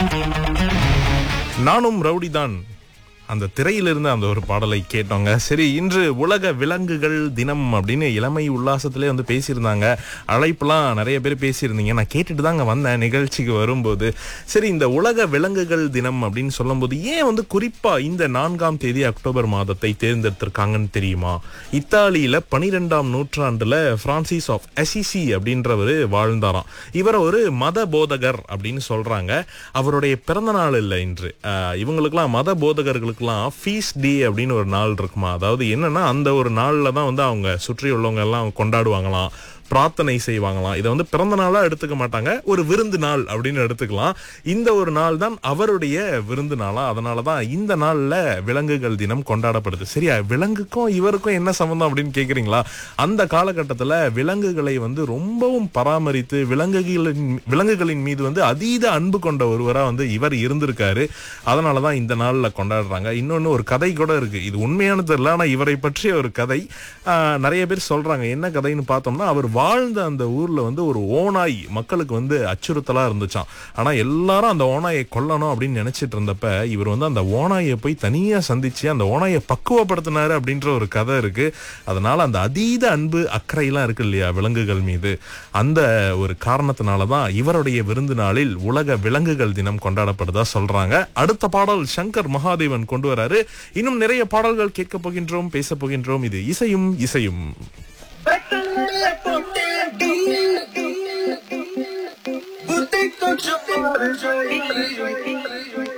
நானும் ரவுடிதான் அந்த திரையிலிருந்து அந்த ஒரு பாடலை கேட்டோங்க. சரி, இன்று உலக விலங்குகள் தினம் அப்படின்னு இளமை உல்லாசத்திலே வந்து பேசியிருந்தாங்க. அழைப்புலாம் நிறைய பேர் பேசியிருந்தீங்க. நான் கேட்டுட்டு தாங்க வந்தேன் நிகழ்ச்சிக்கு வரும்போது. சரி, இந்த உலக விலங்குகள் தினம் அப்படின்னு சொல்லும்போது ஏன் வந்து குறிப்பா இந்த 4ஆம் தேதி அக்டோபர் மாதத்தை தேர்ந்தெடுத்திருக்காங்கன்னு தெரியுமா? இத்தாலியில 12ஆம் நூற்றாண்டுல பிரான்சிஸ் ஆஃப் அசிசி அப்படின்றவர் வாழ்ந்தாராம். இவர் ஒரு மத போதகர் அப்படின்னு சொல்றாங்க. அவருடைய பிறந்த நாள் இல்லை இன்று. இவங்களுக்குலாம் மத போதகர்களுக்கு ஃபீஸ்ட் டே அப்படின்னு ஒரு நாள் இருக்குமா. அதாவது என்னன்னா, அந்த ஒரு நாள்ல தான் வந்து அவங்க சுற்றி உள்ளவங்க எல்லாம் கொண்டாடுவாங்களாம், பிரார்த்தனை செய்வாங்களாம். இதை வந்து பிறந்த நாளா எடுத்துக்க மாட்டாங்க, ஒரு விருந்து நாள் அப்படின்னு எடுத்துக்கலாம். இந்த ஒரு நாள் தான் அவருடைய விருந்து நாளா. அதனாலதான் இந்த நாள்ல விலங்குகள் தினம் கொண்டாடப்படுது. சரியா, விலங்குக்கும் இவருக்கும் என்ன சம்பந்தம் அப்படின்னு கேக்குறீங்களா? அந்த காலகட்டத்துல விலங்குகளை வந்து ரொம்பவும் பராமரித்து விலங்குகளின் மீது வந்து அதீத அன்பு கொண்ட ஒருவரா வந்து இவர் இருந்திருக்காரு. அதனாலதான் இந்த நாள்ல கொண்டாடுறாங்க. இன்னொன்னு ஒரு கதை கூட இருக்கு. இது உண்மையான தெரியல, ஆனா இவரை பற்றிய ஒரு கதை நிறைய பேர் சொல்றாங்க. என்ன கதைன்னு பார்த்தோம்னா, அவர் வாழ்ந்த அந்த ஊர்ல வந்து ஒரு ஓநாய் மக்களுக்கு வந்து அச்சுறுத்தலா இருந்துச்சாம். ஆனா எல்லாரும் அந்த ஓநாயை கொல்லணும் அப்படின்னு நினைச்சிட்டு இருந்தப்ப இவர் வந்து அந்த ஓநாயை போய் தனியா சந்திச்சு அந்த ஓநாயை பக்குவப்படுத்தினாரு அப்படின்ற ஒரு கதை இருக்கு. அதனால அந்த அதீத அன்பு அக்கறை எல்லாம் இருக்கு இல்லையா விலங்குகள் மீது, அந்த ஒரு காரணத்தினாலதான் இவருடைய விருந்து நாளில் உலக விலங்குகள் தினம் கொண்டாடப்படுதா சொல்றாங்க. அடுத்த பாடல் சங்கர் மகாதேவன் கொண்டு வராரு. இன்னும் நிறைய பாடல்கள் கேட்க போகின்றோம், பேச போகின்றோம். இது இசையும் இசையும். Boutique, don't you